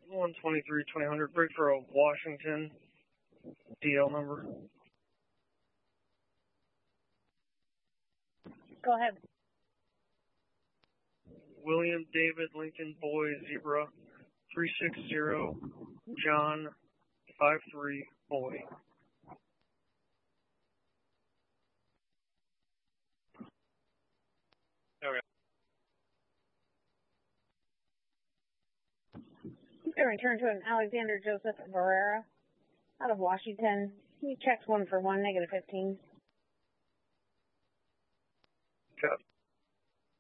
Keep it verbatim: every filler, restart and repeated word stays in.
one twenty-three twenty hundred, break for a Washington, D L number. Go ahead. William David Lincoln Boy Zebra, three six zero, John, five three, Boy. Okay. Going to return to an Alexander Joseph Barrera out of Washington. He checks one for one, negative fifteen. Cut.